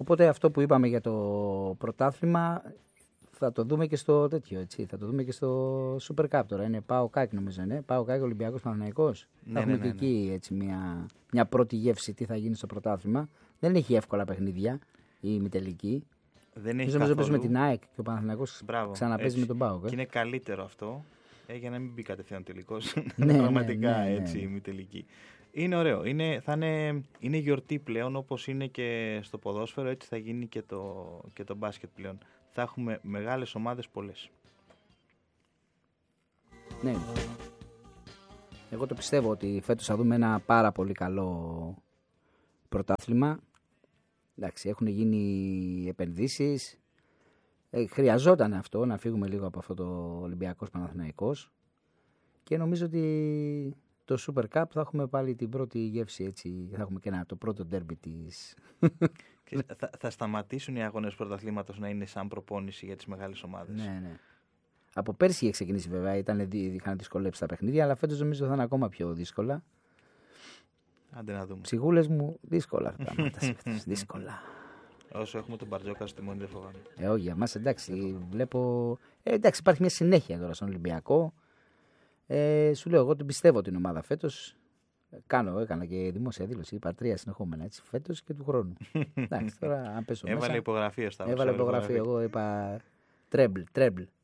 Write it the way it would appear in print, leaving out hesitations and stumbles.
Οπότε αυτό που είπαμε για το πρωτάθλημα θα το δούμε και στο τέτοιο, έτσι. Θα το δούμε και στο Super Cup τώρα. Είναι ΠΑΟΚ νομίζω, είναι. ΠΑΟΚ Ολυμπιακός Παναθηναϊκός. Θα έχουμε και εκεί έτσι, μια πρώτη γεύση τι θα γίνει στο πρωτάθλημα. Δεν έχει εύκολα παιχνίδια η ημιτελική. Δεν έχει νομίζω παίζει με την ΑΕΚ και ο Παναθηναϊκός ξαναπέζει με τον ΠΑΟΚ. Και είναι καλύτερο αυτό για να μην μπει κατευθείαν τελικός. Πραγματικά έτσι η ημιτελική. Είναι ωραίο. Είναι γιορτή πλέον, όπως είναι και στο ποδόσφαιρο, έτσι θα γίνει και το μπάσκετ πλέον. Θα έχουμε μεγάλες ομάδες πολλές. Ναι. Εγώ το πιστεύω ότι φέτος θα δούμε ένα πάρα πολύ καλό πρωτάθλημα. Εντάξει, έχουν γίνει επενδύσεις. Χρειαζόταν αυτό, να φύγουμε λίγο από αυτό το Ολυμπιακός Παναθηναϊκός. Και νομίζω ότι το Super Cup θα έχουμε πάλι την πρώτη γεύση, έτσι. Θα έχουμε και το πρώτο ντέρμπι της. Θα σταματήσουν οι αγώνες πρωταθλήματος να είναι σαν προπόνηση για τις μεγάλες ομάδες. Ναι. Από πέρσι είχε ξεκινήσει βέβαια, είχαν δυσκολέψει τα παιχνίδια, αλλά φέτος νομίζω θα είναι ακόμα πιο δύσκολα. Άντε να δούμε. Ψυχούλες μου, δύσκολα αυτά. Δύσκολα. Όσο έχουμε τον Μπαρτζόκα στη μόνη δεν φοβάμαι. Όχι, για μας εντάξει, βλέπω. Εντάξει, υπάρχει μια συνέχεια τώρα στον Ολυμπιακό. Σου λέω, εγώ την πιστεύω την ομάδα φέτος. Έκανα και δημόσια δήλωση. Είπα 3 συνεχόμενα έτσι, φέτος και του χρόνου. Εντάξει, τώρα αν πέσω Έβαλε μέσα, υπογραφή. Έβαλε υπογραφή. Εγώ είπα τρέμπλ.